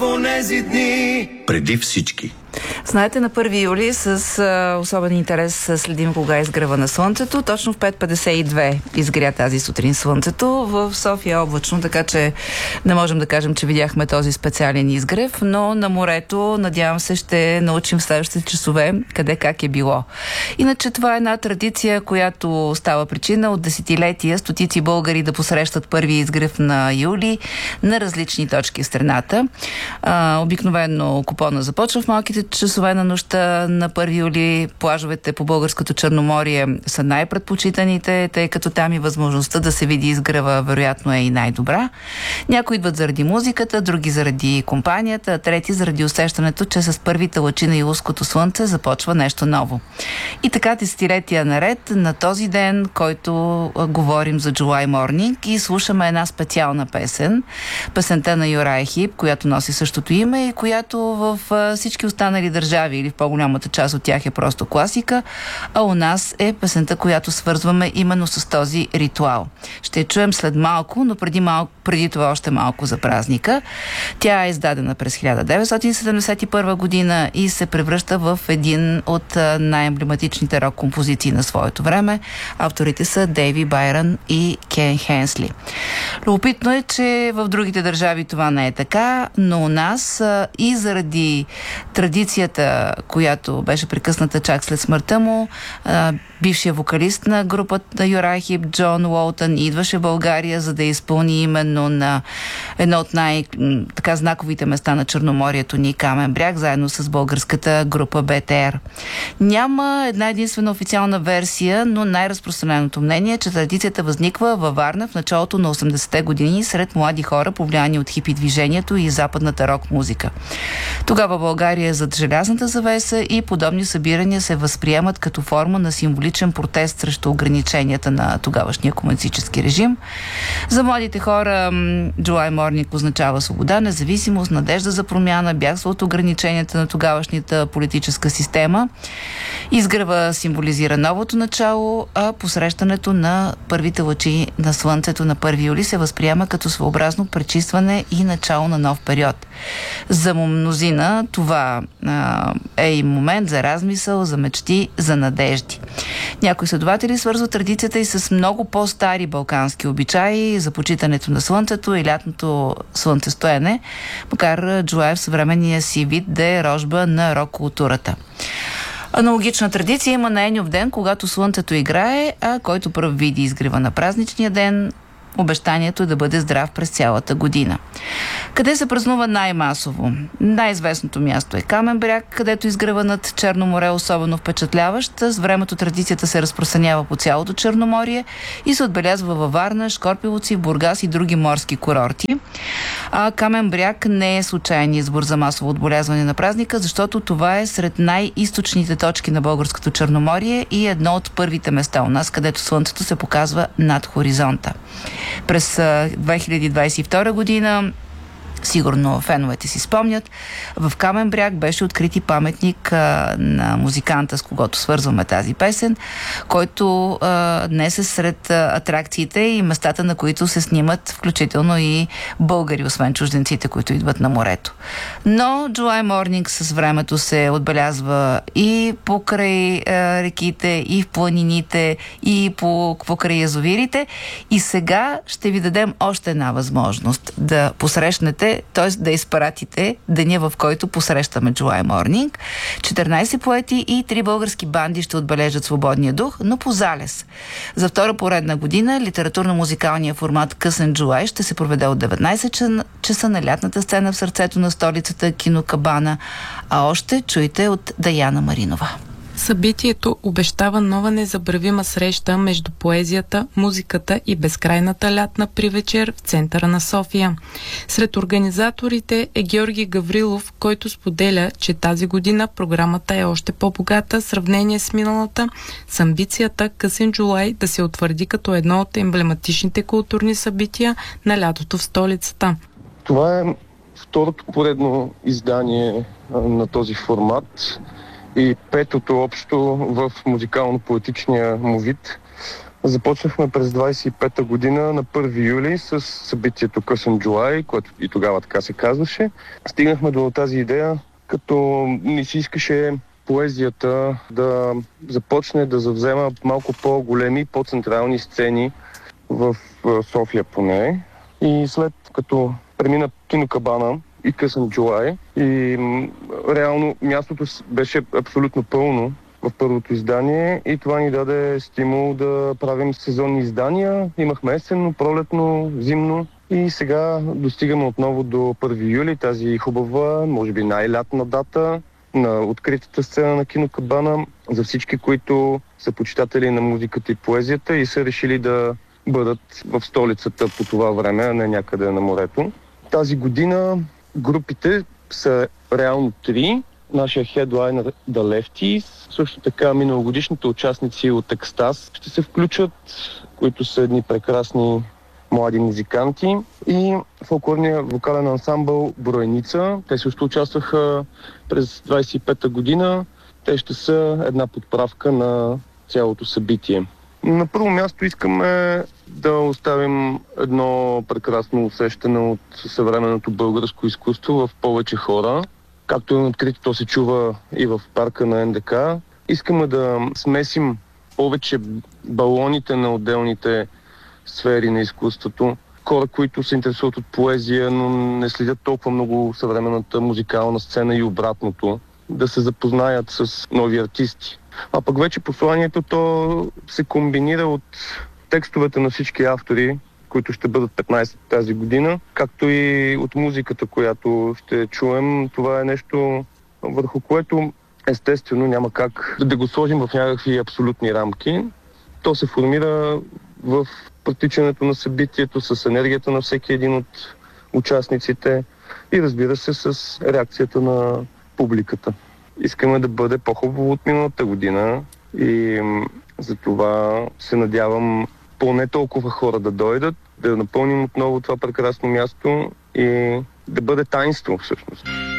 Онези дни преди всички. Знаете, на 1 юли с особен интерес следим кога изгрева на слънцето. Точно в 5:52 изгря тази сутрин слънцето. В София облачно, така че не можем да кажем, че видяхме този специален изгрев, но на морето, надявам се, ще научим в следващите часове къде как е било. Иначе това е една традиция, която става причина от десетилетия стотици българи да посрещат първи изгрев на юли на различни точки в страната. Обикновено купона започва в малките часове на нощта на 1 юли. Плажовете по българското Черноморие са най-предпочитаните, тъй като там и възможността да се види изгрева вероятно е и най-добра. Някои идват заради музиката, други заради компанията, а трети заради усещането, че с първите лъчи на юлското слънце започва нещо ново. И така десетилетия наред на този ден, който говорим за July Morning, и слушаме една специална песен. Песента на Юрай Хип, която носи същото име и която в всички останали държави или в по-голямата част от тях е просто класика, а у нас е песента, която свързваме именно с този ритуал. Ще я чуем след малко, но преди това още малко за празника. Тя е издадена през 1971 година и се превръща в един от най-емблематичните рок композиции на своето време. Авторите са Дейви Байрън и Кен Хенсли. Любопитно е, че в другите държави това не е така, но у нас и заради традицията, която беше прекъсната чак след смъртта му, бившия вокалист на групата Юрай Хип, Джон Уолтън, идваше в България, за да изпълни именно на едно от знаковите места на Черноморието ни, Камен бряг, заедно с българската група БТР. Няма една единствена официална версия, но най-разпространеното мнение е, че традицията възниква във Варна в началото на 80-те години сред млади хора, повлияни от хипи движението и западната рок музика. Тогава България е зад желязната завеса и подобни събирания се възприемат като форма на символичен протест срещу ограниченията на тогавашния комунистически режим. За младите хора July Morning означава свобода, независимост, надежда за промяна, бягство от ограниченията на тогавашната политическа система. Изгрева символизира новото начало, а посрещането на първите лъчи на слънцето на 1 юли се възприема като своеобразно пречистване и начало на нов период. За мнозина това е и момент за размисъл, за мечти, за надежди. Някои следователи свързват традицията и с много по-стари балкански обичаи за почитането на слънцето и лятното слънцестоене, макар July в съвременния си вид да е рожба на рок-културата. Аналогична традиция има на Еньов ден, когато слънцето играе, а който пръв види изгрева на празничния ден, обещанието е да бъде здрав през цялата година. Къде се празнува най-масово? Най-известното място е Камен бряг, където изгрева над Черно море особено впечатляващ. С времето традицията се разпространява по цялото Черноморие и се отбелязва във Варна, Шкорпиловци, Бургас и други морски курорти. А Камен бряг не е случайен избор за масово отбелязване на празника, защото това е сред най-източните точки на българското Черноморие и едно от първите места у нас, където слънцето се показва над хоризонта. През 2022 година, сигурно феновете си спомнят, в Камен бряг беше открит и паметник на музиканта, с когото свързваме тази песен, който днес е сред атракциите и местата, на които се снимат включително и българи, освен чужденците, които идват на морето. Но July Morning с времето се отбелязва и покрай реките, и в планините, и покрай язовирите. И сега ще ви дадем още една възможност да посрещнете, т.е. да изпратите деня, в който посрещаме July Morning. 14 поети и 3 български банди ще отбележат свободния дух, но по залез. За втора поредна година литературно-музикалния формат Късен July ще се проведе от 19 часа на лятната сцена в сърцето на столицата Кинокабана, а още чуйте от Даяна Маринова. Събитието обещава нова незабравима среща между поезията, музиката и безкрайната лятна привечер в центъра на София. Сред организаторите е Георги Гаврилов, който споделя, че тази година програмата е още по-богата в сравнение с миналата, с амбицията Късен July да се утвърди като едно от емблематичните културни събития на лятото в столицата. Това е второто поредно издание на този формат и петото общо в музикално-поетичния му вид. Започнахме през 25-та година на 1 юли с събитието Късен Джулай, което и тогава така се казваше. Стигнахме до тази идея, като ни се искаше поезията да започне да завзема малко по-големи, по-централни сцени в София поне. И след като премина Кинокабана и Късен Джулай, и реално мястото беше абсолютно пълно в първото издание и това ни даде стимул да правим сезонни издания. Имахме есенно, пролетно, зимно и сега достигаме отново до 1 юли, тази хубава, може би най-лятна дата на откритата сцена на Кинокабана за всички, които са почитатели на музиката и поезията и са решили да бъдат в столицата по това време, а не някъде на морето. Тази година групите са реално 3. Нашия хедлайнер The Lefties, също така миналогодишните участници от Екстаз ще се включат, които са едни прекрасни млади музиканти, и фолклорния вокален ансамбъл Броеница. Те също участваха през 25-та година. Те ще са една подправка на цялото събитие. На първо място искаме да оставим едно прекрасно усещане от съвременното българско изкуство в повече хора. Както е открито, то се чува и в парка на НДК. Искаме да смесим повече балоните на отделните сфери на изкуството. Хора, които се интересуват от поезия, но не следят толкова много съвременната музикална сцена и обратното, да се запознаят с нови артисти. А пък вече посланието то се комбинира от текстовете на всички автори, които ще бъдат 15 тази година, както и от музиката, която ще чуем. Това е нещо, върху което естествено няма как да го сложим в някакви абсолютни рамки. То се формира в протичането на събитието, с енергията на всеки един от участниците и разбира се с реакцията на публиката. Искаме да бъде по-хубаво от миналата година и за това се надявам поне толкова хора да дойдат, да напълним отново това прекрасно място и да бъде таинство всъщност.